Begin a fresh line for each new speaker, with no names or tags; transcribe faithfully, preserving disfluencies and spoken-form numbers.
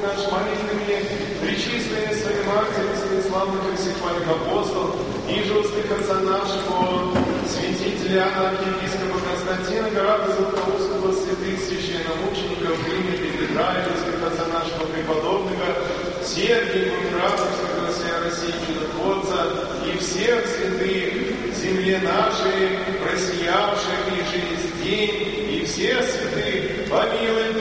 наш, молитвами пречистые свои матери, своих славных и всехвальных апостолов, и же успех отца нашего, святителя архиепископа Константина, Града Златоустого, святых священномучеников, Римляна Петра, и успех отца нашего преподобного, Сергия, Патриарха Святого Всея России, чудотворца, и всех святых в земле нашей, просиявших и через день, и всех святых помилуй.